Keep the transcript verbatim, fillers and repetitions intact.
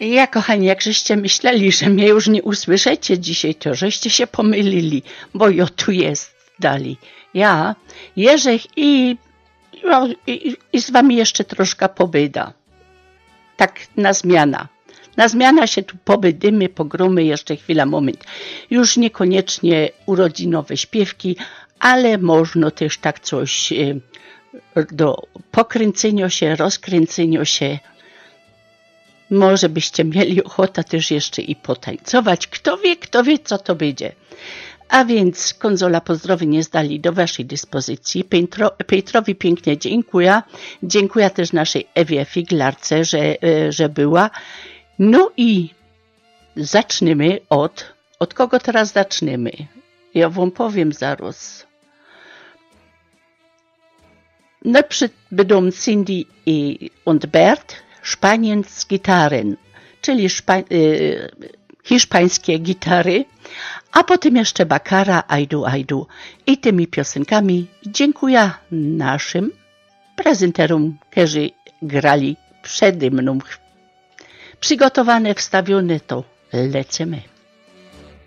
Ja, kochani, jak żeście myśleli, że mnie już nie usłyszycie dzisiaj, to żeście się pomylili, bo ja tu jest dalej. Ja, Jerzech i, no, i, i z wami jeszcze troszkę pobyda. Tak na zmiana. Na zmiana się tu pobydymy, pogromy jeszcze chwila, moment. Już niekoniecznie urodzinowe śpiewki, ale można też tak coś do pokręcenia się, rozkręcenia się. Może byście mieli ochotę też jeszcze i potańcować. Kto wie, kto wie, co to będzie. A więc konsola pozdrowień jest dalej do waszej dyspozycji. Petro, Petrowi pięknie dziękuję. Dziękuję też naszej Ewie Figlarce, że, że była. No i zaczniemy od... Od kogo teraz zaczniemy? Ja wam powiem zaraz. Najpierw będą Cindy i und Bert, Spanien z Gitarren, czyli szpa, y, hiszpańskie gitary, a potem jeszcze Bakara, Ajdu, Ajdu. I tymi piosenkami dziękuję naszym prezenterom, którzy grali przede mną. Przygotowane, wstawione, to lecimy.